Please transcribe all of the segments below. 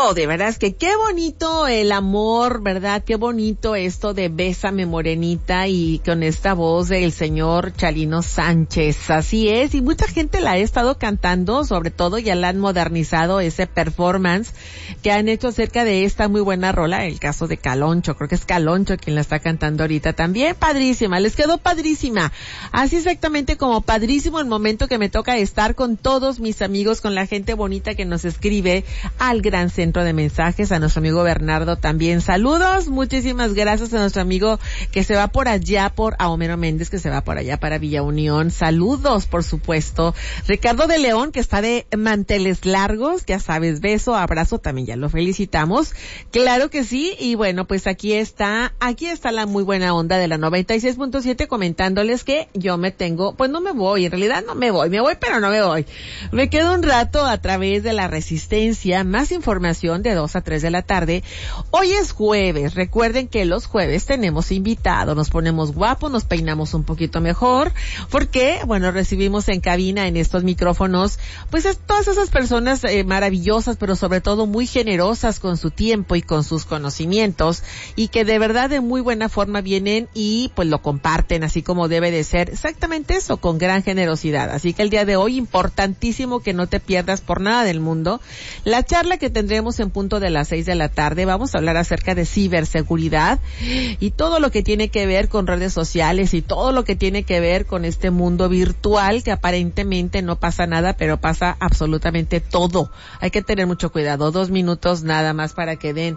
bonito, de verdad, es que qué bonito el amor, ¿verdad? Qué bonito esto de Bésame Morenita y con esta voz del señor Chalino Sánchez, así es, y mucha gente la ha estado cantando, sobre todo ya la han modernizado ese performance que han hecho acerca de esta muy buena rola, el caso de Caloncho, creo que es Caloncho quien la está cantando ahorita también, padrísima, les quedó padrísima, así exactamente como padrísimo el momento que me toca estar con todos mis amigos, con la gente bonita que nos escribe al gran centro de mensajes, a nuestro amigo Bernardo también, saludos, muchísimas gracias a nuestro amigo que se va por allá, a Homero Méndez, que se va por allá para Villa Unión, saludos por supuesto, Ricardo de León, que está de manteles largos, ya sabes, beso, abrazo, también ya lo felicitamos, claro que sí, y bueno, pues aquí está la muy buena onda de la 96.7 comentándoles que yo me tengo, pues no me voy, en realidad no me voy, pero no me voy, me quedo un rato a través de la Resistencia, más información de 2 a 3 de la tarde. Hoy es jueves, recuerden que los jueves tenemos invitados, nos ponemos guapos, nos peinamos un poquito mejor, porque, bueno, recibimos en cabina, en estos micrófonos, pues todas esas personas maravillosas, pero sobre todo muy generosas con su tiempo y con sus conocimientos, y que de verdad de muy buena forma vienen y pues lo comparten así como debe de ser, exactamente eso, con gran generosidad. Así que el día de hoy, importantísimo que no te pierdas por nada del mundo la charla que tendremos en punto de las 6 de la tarde. Vamos a hablar acerca de ciberseguridad y todo lo que tiene que ver con redes sociales y todo lo que tiene que ver con este mundo virtual que aparentemente no pasa nada, pero pasa absolutamente todo. Hay que tener mucho cuidado. 2 minutos nada más para que den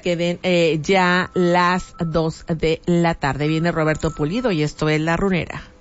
ya las 2 de la tarde. Viene Roberto Pulido y esto es La Runera.